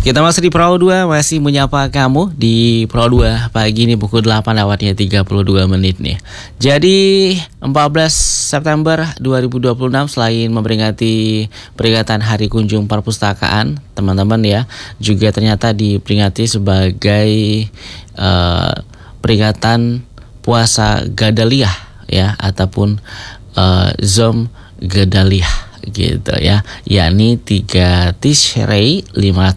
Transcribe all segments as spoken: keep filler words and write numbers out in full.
Kita masih di Pro dua, masih menyapa kamu di Pro dua pagi ini pukul delapan lewatnya tiga puluh dua menit nih. Jadi empat belas September dua ribu dua puluh enam, selain memperingati peringatan Hari Kunjung Perpustakaan, teman-teman ya, juga ternyata diperingati sebagai uh, peringatan puasa Gedalia ya, ataupun uh, Zom Gedalia gitu ya, yakni tiga Tishrei lima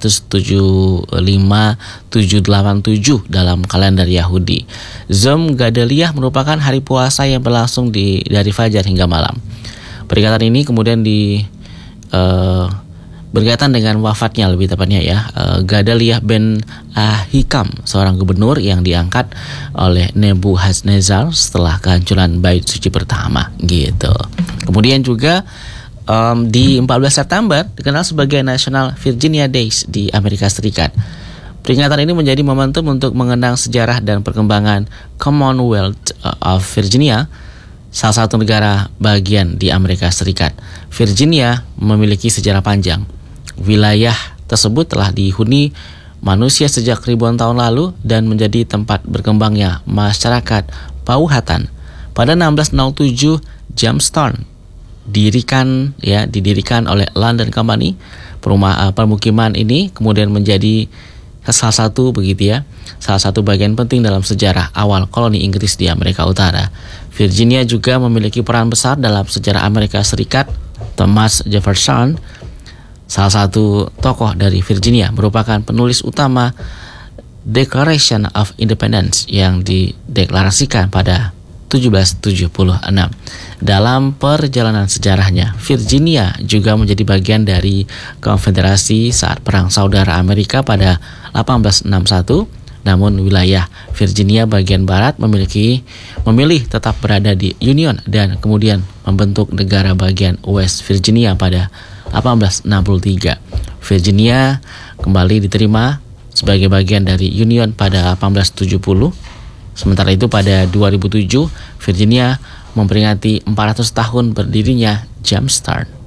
lima tujuh delapan tujuh dalam kalender Yahudi. Zom Gedalia merupakan hari puasa yang berlangsung di dari fajar hingga malam. Peringatan ini kemudian di uh, berkaitan dengan wafatnya, lebih tepatnya ya, uh, Gedalia ben Ahikam, seorang gubernur yang diangkat oleh Nebuchadnezzar setelah kehancuran Bait Suci pertama gitu. Kemudian juga Um, di empat belas September dikenal sebagai National Virginia Days di Amerika Serikat. Peringatan ini menjadi momentum untuk mengenang sejarah dan perkembangan Commonwealth of Virginia, salah satu negara bagian di Amerika Serikat. Virginia memiliki sejarah panjang. Wilayah tersebut telah dihuni manusia sejak ribuan tahun lalu dan menjadi tempat berkembangnya masyarakat Powhatan. Pada enam belas nol tujuh, Jamestown dirikan ya didirikan oleh London Company. Perumahan permukiman ini kemudian menjadi salah satu begitu ya salah satu bagian penting dalam sejarah awal koloni Inggris di Amerika Utara. Virginia juga memiliki peran besar dalam sejarah Amerika Serikat. Thomas Jefferson, salah satu tokoh dari Virginia, merupakan penulis utama Declaration of Independence yang dideklarasikan pada tujuh belas tujuh puluh enam. Dalam perjalanan sejarahnya, Virginia juga menjadi bagian dari Konfederasi saat Perang Saudara Amerika pada delapan belas enam puluh satu. Namun wilayah Virginia bagian barat memiliki memilih tetap berada di Union dan kemudian membentuk negara bagian West Virginia pada delapan belas enam puluh tiga. Virginia kembali diterima sebagai bagian dari Union pada delapan belas tujuh puluh. Sementara itu pada dua ribu tujuh, Virginia memperingati empat ratus tahun berdirinya Jamestown.